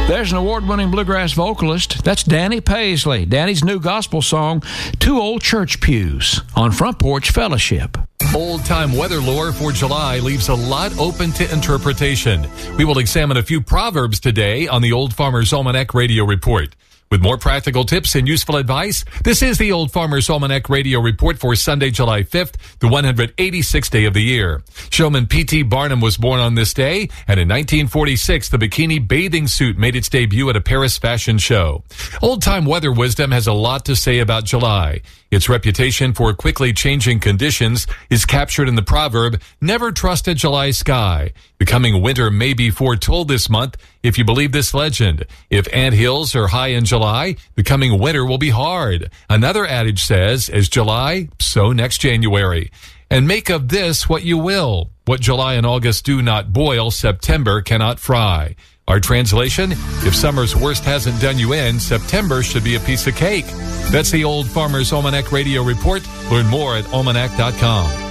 There's an award-winning bluegrass vocalist. That's Danny Paisley. Danny's new gospel song, Two Old Church Pews, on Front Porch Fellowship. Old-time weather lore for July leaves a lot open to interpretation. We will examine a few proverbs today on the Old Farmer's Almanac Radio Report. With more practical tips and useful advice, this is the Old Farmer's Almanac Radio Report for Sunday, July 5th, the 186th day of the year. Showman P.T. Barnum was born on this day, and in 1946, the bikini bathing suit made its debut at a Paris fashion show. Old-time weather wisdom has a lot to say about July. Its reputation for quickly changing conditions is captured in the proverb, "Never trust a July sky." The coming winter may be foretold this month if you believe this legend. If anthills are high in July, the coming winter will be hard. Another adage says, as July, so next January. And make of this what you will. What July and August do not boil, September cannot fry. Our translation, if summer's worst hasn't done you in, September should be a piece of cake. That's the Old Farmer's Almanac Radio Report. Learn more at almanac.com.